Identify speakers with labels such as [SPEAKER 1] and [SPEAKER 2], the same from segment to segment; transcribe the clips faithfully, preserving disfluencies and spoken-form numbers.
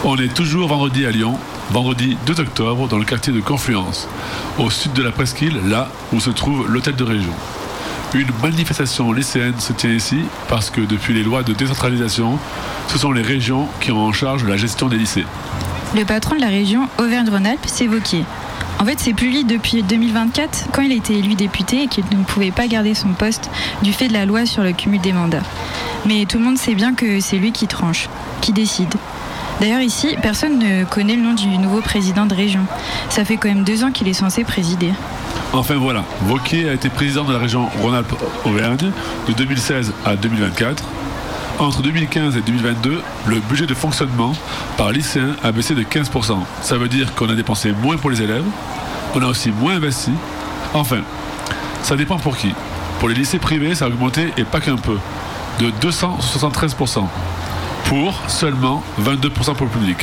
[SPEAKER 1] On est toujours vendredi à Lyon, vendredi deux octobre, dans le quartier de Confluence, au sud de la presqu'île, là où se trouve l'hôtel de région. Une manifestation lycéenne se tient ici parce que depuis les lois de décentralisation, ce sont les régions qui ont en charge la gestion des lycées.
[SPEAKER 2] Le patron de la région Auvergne-Rhône-Alpes s'est évoqué. En fait, c'est plus lui depuis deux mille vingt-quatre, quand il a été élu député et qu'il ne pouvait pas garder son poste du fait de la loi sur le cumul des mandats. Mais tout le monde sait bien que c'est lui qui tranche, qui décide. D'ailleurs ici, personne ne connaît le nom du nouveau président de région. Ça fait quand même deux ans qu'il est censé présider.
[SPEAKER 1] Enfin voilà, Wauquiez a été président de la région Rhône-Alpes-Auvergne de deux mille seize à deux mille vingt-quatre. Entre deux mille quinze et deux mille vingt-deux, le budget de fonctionnement par lycéen a baissé de quinze pour cent. Ça veut dire qu'on a dépensé moins pour les élèves, on a aussi moins investi. Enfin, ça dépend pour qui. Pour les lycées privés, ça a augmenté, et pas qu'un peu, de deux cent soixante-treize pour cent, pour seulement vingt-deux pour cent pour le public.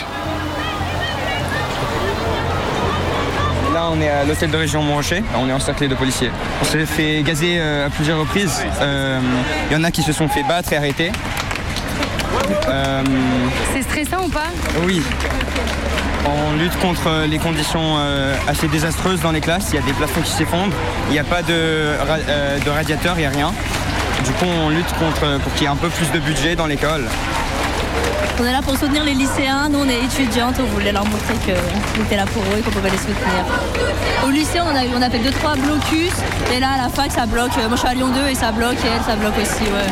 [SPEAKER 3] Là, on est à l'hôtel de région Montrocher, on est encerclé de policiers. On s'est fait gazer euh, à plusieurs reprises. Il euh, y en a qui se sont fait battre et arrêter. Euh,
[SPEAKER 4] C'est stressant ou pas?
[SPEAKER 3] Oui. On lutte contre les conditions euh, assez désastreuses dans les classes. Il y a des plafonds qui s'effondrent, il n'y a pas de, ra- euh, de radiateur, il n'y a rien. Du coup, on lutte contre, pour qu'il y ait un peu plus de budget dans l'école.
[SPEAKER 5] On est là pour soutenir les lycéens, nous on est étudiantes, on voulait leur montrer qu'on était là pour eux et qu'on pouvait les soutenir. Au lycée on a, on a fait deux trois blocus et là à la fac ça bloque, moi je suis à Lyon deux et ça bloque et elle ça bloque aussi. Ouais.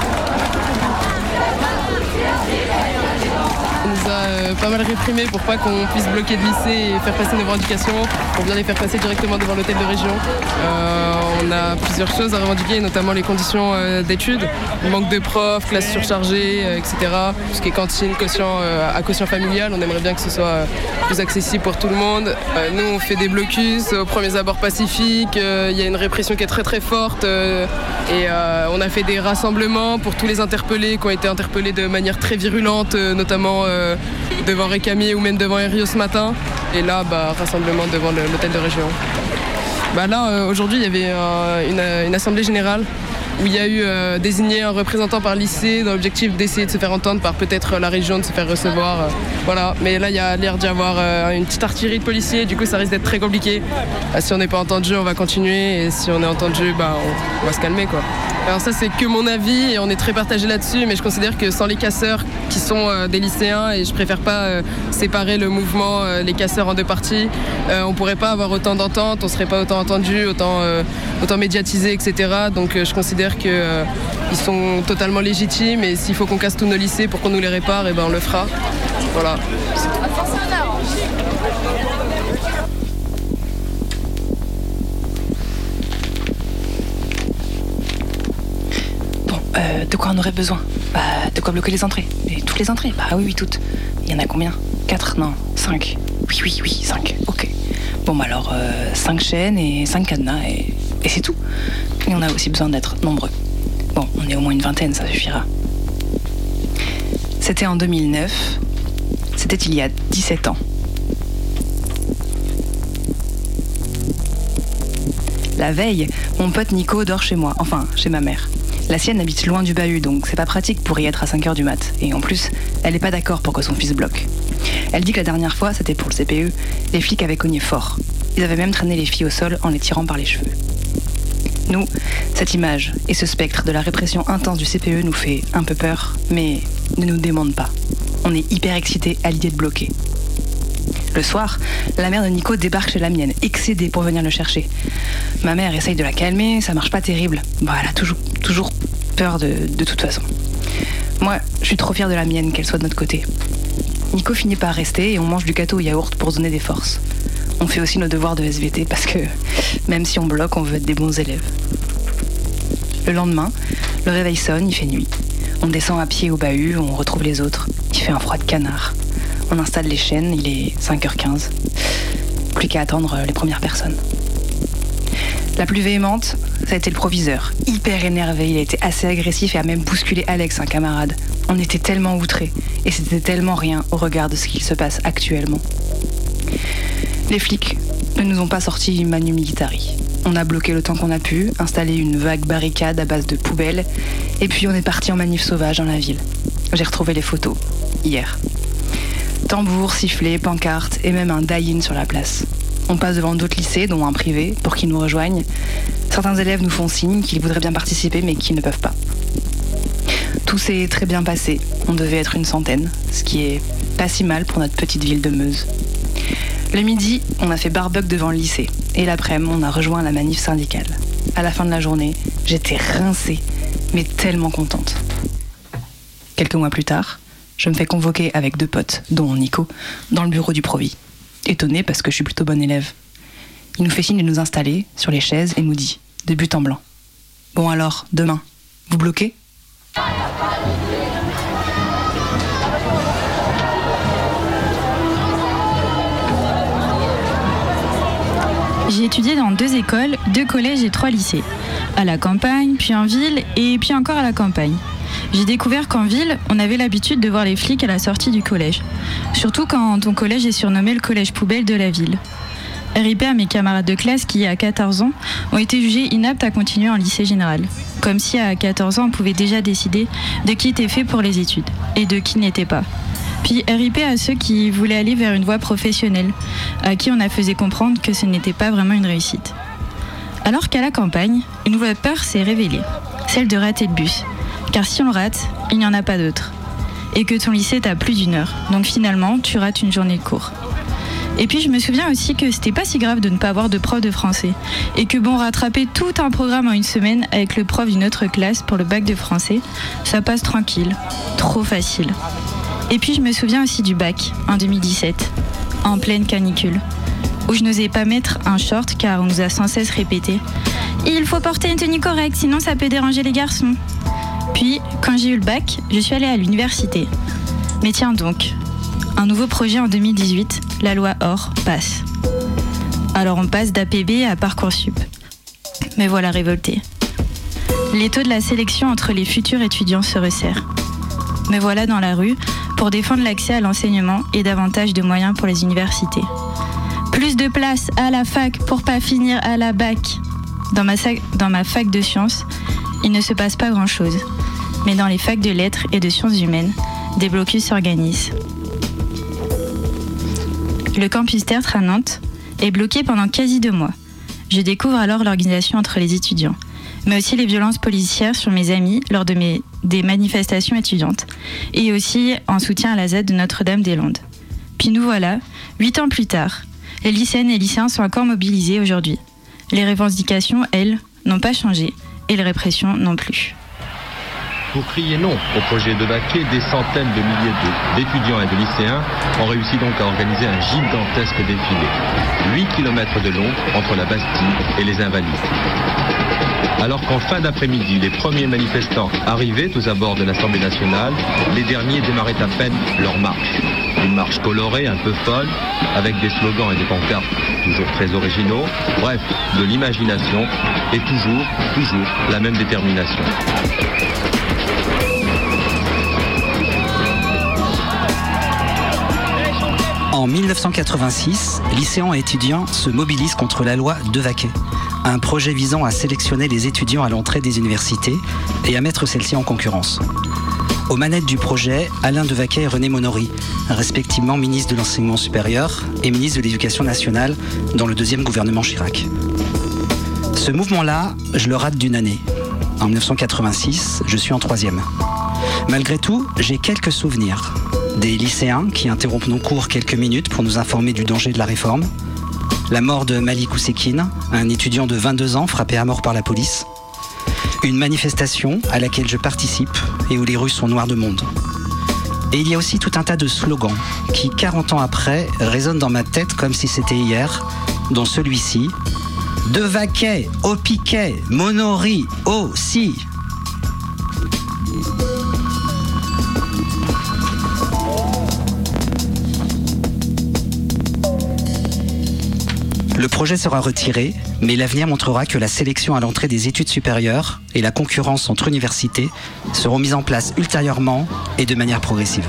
[SPEAKER 6] On nous a euh, pas mal réprimés pour pas qu'on puisse bloquer de lycée et faire passer nos revendications, pour bien les faire passer directement devant l'hôtel de région. Euh, on a plusieurs choses à revendiquer, notamment les conditions euh, d'études, le manque de profs, classes surchargées, euh, et cetera. Tout ce qui est cantine, quotient, euh, à quotient familial, on aimerait bien que ce soit euh, plus accessible pour tout le monde. Euh, nous on fait des blocus aux premiers abords pacifiques, il euh, y a une répression qui est très très forte euh, et euh, on a fait des rassemblements pour tous les interpellés qui ont été interpellés de manière très virulente, euh, notamment euh, devant Récamier ou même devant Herriot ce matin. Et là, bah, rassemblement devant le, l'hôtel de région. Bah là, euh, aujourd'hui, il y avait euh, une, une assemblée générale où il y a eu euh, désigné un représentant par lycée dans l'objectif d'essayer de se faire entendre par peut-être la région, de se faire recevoir. Euh, voilà. Mais là, il y a l'air d'y avoir euh, une petite artillerie de policiers, du coup, ça risque d'être très compliqué. Euh, si on n'est pas entendu, on va continuer, et si on est entendu, bah, on, on va se calmer, quoi. Alors ça, c'est que mon avis, et on est très partagé là-dessus, mais je considère que sans les casseurs, qui sont euh, des lycéens, et je préfère pas euh, séparer le mouvement, euh, les casseurs en deux parties, euh, on pourrait pas avoir autant d'entente, on serait pas autant entendu, autant, euh, autant médiatisé, et cetera. Donc euh, je considère qu'ils euh, sont totalement légitimes, et s'il faut qu'on casse tous nos lycées pour qu'on nous les répare, et ben on le fera. Voilà.
[SPEAKER 7] Euh, de quoi on aurait besoin? Bah, de quoi bloquer les entrées? Et toutes les entrées? Bah oui, oui, toutes. Il y en a combien? Quatre? Non, cinq. Oui, oui, oui, cinq. Ok. Bon, bah alors, euh, cinq chaînes et cinq cadenas, et, et c'est tout. Et on a aussi besoin d'être nombreux. Bon, on est au moins une vingtaine, ça suffira. C'était en deux mille neuf. C'était il y a dix-sept ans. La veille, mon pote Nico dort chez moi, enfin, chez ma mère. La sienne habite loin du bahut, donc c'est pas pratique pour y être à cinq heures du mat. Et en plus, elle est pas d'accord pour que son fils bloque. Elle dit que la dernière fois, c'était pour le C P E, les flics avaient cogné fort. Ils avaient même traîné les filles au sol en les tirant par les cheveux. Nous, cette image et ce spectre de la répression intense du C P E nous fait un peu peur, mais ne nous demande pas. On est hyper excités à l'idée de bloquer. Le soir, la mère de Nico débarque chez la mienne, excédée pour venir le chercher. Ma mère essaye de la calmer, ça marche pas terrible. Bah, elle a toujours, toujours peur de, de toute façon. Moi, je suis trop fière de la mienne, qu'elle soit de notre côté. Nico finit par rester et on mange du gâteau au yaourt pour se donner des forces. On fait aussi nos devoirs de S V T parce que même si on bloque, on veut être des bons élèves. Le lendemain, le réveil sonne, il fait nuit. On descend à pied au bahut, on retrouve les autres. Il fait un froid de canard. On installe les chaînes, il est cinq heures quinze. Plus qu'à attendre les premières personnes. La plus véhémente, ça a été le proviseur. Hyper énervé, il a été assez agressif et a même bousculé Alex, un camarade. On était tellement outrés, et c'était tellement rien au regard de ce qu'il se passe actuellement. Les flics ne nous ont pas sorti Manu Militari. On a bloqué le temps qu'on a pu, installé une vague barricade à base de poubelles, et puis on est parti en manif sauvage dans la ville. J'ai retrouvé les photos, hier. Tambours, sifflets, pancartes et même un die-in sur la place. On passe devant d'autres lycées, dont un privé, pour qu'ils nous rejoignent. Certains élèves nous font signe qu'ils voudraient bien participer mais qu'ils ne peuvent pas. Tout s'est très bien passé. On devait être une centaine, ce qui est pas si mal pour notre petite ville de Meuse. Le midi, on a fait barbecue devant le lycée. Et l'après-midi, on a rejoint la manif syndicale. À la fin de la journée, j'étais rincée, mais tellement contente. Quelques mois plus tard, je me fais convoquer avec deux potes, dont Nico, dans le bureau du Provi. Étonnée parce que je suis plutôt bonne élève. Il nous fait signe de nous installer sur les chaises et nous dit, de but en blanc: bon alors, demain, vous bloquez ?
[SPEAKER 2] J'ai étudié dans deux écoles, deux collèges et trois lycées. À la campagne, puis en ville et puis encore à la campagne. J'ai découvert qu'en ville, on avait l'habitude de voir les flics à la sortie du collège. Surtout quand ton collège est surnommé le collège poubelle de la ville. R I P à mes camarades de classe qui, à quatorze ans, ont été jugés inaptes à continuer en lycée général. Comme si à quatorze ans, on pouvait déjà décider de qui était fait pour les études et de qui n'était pas. Puis R I P à ceux qui voulaient aller vers une voie professionnelle, à qui on a fait comprendre que ce n'était pas vraiment une réussite. Alors qu'à la campagne, une nouvelle peur s'est révélée, celle de rater le bus. Car si on le rate, il n'y en a pas d'autre. Et que ton lycée est à plus d'une heure. Donc finalement, tu rates une journée de cours. Et puis je me souviens aussi que c'était pas si grave de ne pas avoir de prof de français. Et que bon, rattraper tout un programme en une semaine avec le prof d'une autre classe pour le bac de français, ça passe tranquille. Trop facile. Et puis je me souviens aussi du bac, en deux mille dix-sept, en pleine canicule, où je n'osais pas mettre un short car on nous a sans cesse répété « Il faut porter une tenue correcte, sinon ça peut déranger les garçons ». Puis, quand j'ai eu le bac, je suis allée à l'université. Mais tiens donc, un nouveau projet en deux mille dix-huit, la loi O R, passe. Alors on passe d'A P B à Parcoursup. Me voilà révoltée. Les taux de la sélection entre les futurs étudiants se resserrent. Me voilà dans la rue pour défendre l'accès à l'enseignement et davantage de moyens pour les universités. Plus de place à la fac pour pas finir à la bac. Dans ma, sac, dans ma fac de sciences, il ne se passe pas grand-chose. Mais dans les facs de lettres et de sciences humaines, des blocus s'organisent. Le campus Tertre à Nantes est bloqué pendant quasi deux mois. Je découvre alors l'organisation entre les étudiants, mais aussi les violences policières sur mes amis lors de mes, des manifestations étudiantes, et aussi en soutien à la Z de Notre-Dame-des-Landes. Puis nous voilà, huit ans plus tard. Les lycéennes et lycéens sont encore mobilisés aujourd'hui. Les revendications, elles, n'ont pas changé, et les répressions non plus.
[SPEAKER 8] Pour crier non au projet de vaquer, des centaines de milliers d'étudiants et de lycéens ont réussi donc à organiser un gigantesque défilé. huit kilomètres de long entre la Bastille et les Invalides. Alors qu'en fin d'après-midi, les premiers manifestants arrivaient aux abords de l'Assemblée nationale, les derniers démarraient à peine leur marche. Une marche colorée, un peu folle, avec des slogans et des pancartes toujours très originaux. Bref, de l'imagination et toujours, toujours la même détermination.
[SPEAKER 9] En mille neuf cent quatre-vingt-six, lycéens et étudiants se mobilisent contre la loi Devaquet, un projet visant à sélectionner les étudiants à l'entrée des universités et à mettre celles-ci en concurrence. Aux manettes du projet, Alain Devaquet et René Monory, respectivement ministre de l'Enseignement supérieur et ministre de l'Éducation nationale dans le deuxième gouvernement Chirac. Ce mouvement-là, je le rate d'une année. En mille neuf cent quatre-vingt-six, je suis en troisième. Malgré tout, j'ai quelques souvenirs. Des lycéens qui interrompent nos cours quelques minutes pour nous informer du danger de la réforme. La mort de Malik Oussekine, un étudiant de vingt-deux ans frappé à mort par la police. Une manifestation à laquelle je participe et où les rues sont noires de monde. Et il y a aussi tout un tas de slogans qui, quarante ans après, résonnent dans ma tête comme si c'était hier, dont celui-ci. Devaquet, au piquet, Monory, aussi. Le projet sera retiré, mais l'avenir montrera que la sélection à l'entrée des études supérieures et la concurrence entre universités seront mises en place ultérieurement et de manière progressive.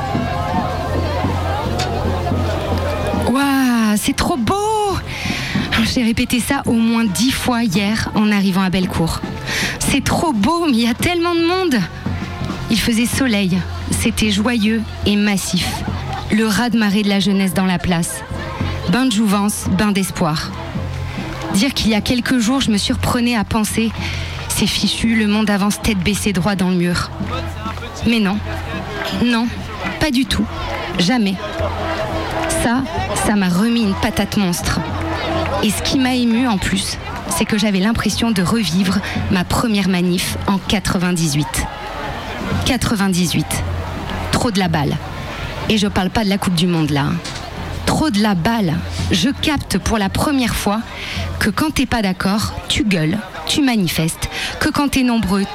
[SPEAKER 4] Waouh, c'est trop beau! J'ai répété ça au moins dix fois hier en arrivant à Bellecour. C'est trop beau, mais il y a tellement de monde! Il faisait soleil, c'était joyeux et massif. Le raz-de-marée de la jeunesse dans la place. Bain de jouvence, bain d'espoir. Dire qu'il y a quelques jours, je me surprenais à penser « C'est fichu, le monde avance tête baissée droit dans le mur. » Mais non, non, pas du tout, jamais. Ça, ça m'a remis une patate monstre. Et ce qui m'a ému en plus, c'est que j'avais l'impression de revivre ma première manif en quatre-vingt-dix-huit. quatre-vingt-dix-huit. Trop de la balle. Et je parle pas de la Coupe du Monde là. Hein. Trop de la balle. Je capte pour la première fois que quand t'es pas d'accord, tu gueules, tu manifestes, que quand t'es nombreux,